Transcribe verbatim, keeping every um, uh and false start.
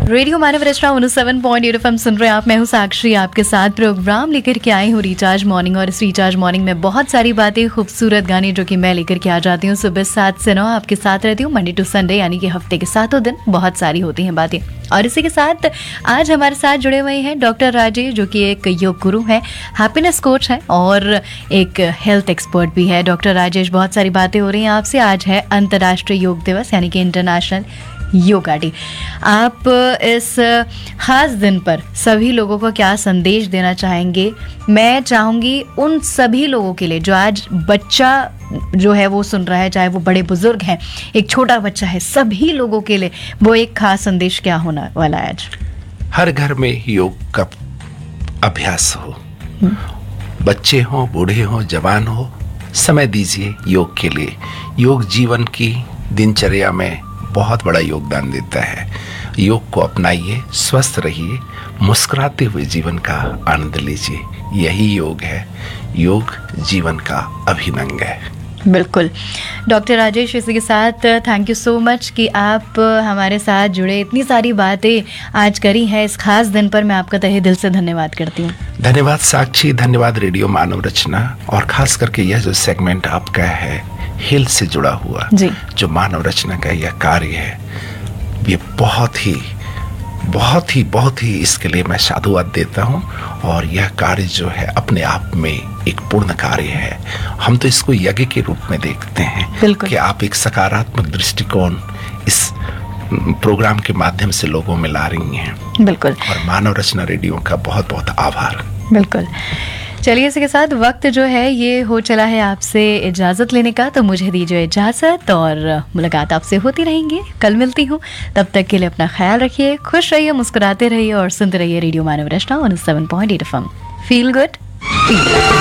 Radio मानव रचना one O seven point eight FM सुन रहे हैं आप। मैं हूं साक्षी, आपके साथ प्रोग्राम लेकर के आई हूं रिचार्ज मॉर्निंग। और इस रिचार्ज मॉर्निंग में बहुत सारी बातें, खूबसूरत गाने जो कि मैं लेकर के आ जाती हूँ सुबह सात से नौ आपके साथ रहती हूँ, मंडे टू संडे, यानी कि हफ्ते के सातों दिन बहुत सारी होती हैं बातें। और इसी के साथ आज हमारे साथ जुड़े हुए हैं डॉक्टर राजेश, जो कि एक योग गुरु है, हैप्पीनेस कोच है और एक हेल्थ एक्सपर्ट भी है। डॉक्टर राजेश, बहुत सारी बातें हो रही हैं आपसे। आज है अंतर्राष्ट्रीय योग दिवस, यानी कि इंटरनेशनल योगा डे। आप इस खास दिन पर सभी लोगों को क्या संदेश देना चाहेंगे? मैं चाहूँगी उन सभी लोगों के लिए जो आज बच्चा जो है वो सुन रहा है, चाहे वो बड़े बुजुर्ग हैं, एक छोटा बच्चा है, सभी लोगों के लिए वो एक खास संदेश क्या होने वाला है आज? हर घर में योग का अभ्यास हो, बच्चे हो, बूढ़े हो, जवान हो, समय दीजिए योग के लिए। योग जीवन की दिनचर्या में बहुत बड़ा योगदान देता है। योग को अपनाइए, स्वस्थ रहिए, मुस्कुराते हुए जीवन का आनंद लीजिए। यही योग है। योग जीवन का अभिन्न अंग है। बिल्कुल डॉक्टर राजेश, इसी के साथ थैंक यू सो मच कि आप हमारे साथ जुड़े, इतनी सारी बातें आज करी हैं इस खास दिन पर। मैं आपका तहे दिल से धन्यवाद करती हूँ। धन्यवाद साक्षी, धन्यवाद रेडियो मानव रचना, और खास करके यह जो सेगमेंट आपका है हेल्थ से जुड़ा हुआ, जी, जो मानव रचना का यह कार्य है, ये बहुत ही बहुत ही बहुत ही इसके लिए मैं साधुवाद देता हूँ। और यह कार्य जो है अपने आप में एक पूर्ण कार्य है। हम तो इसको यज्ञ के रूप में देखते हैं कि आप एक सकारात्मक दृष्टिकोण इस प्रोग्राम के माध्यम से लोगों में ला रही हैं। बिल्कुल। और मानव रचना रेडियो का बहुत बहुत आभार। बिल्कुल। चलिए, इसी के साथ वक्त जो है ये हो चला है आपसे इजाज़त लेने का, तो मुझे दीजिए इजाज़त और मुलाकात आपसे होती रहेंगी। कल मिलती हूँ, तब तक के लिए अपना ख्याल रखिए, खुश रहिए, मुस्कुराते रहिए और सुनते रहिए रेडियो मानव रचना one O seven point eight FM. Feel good.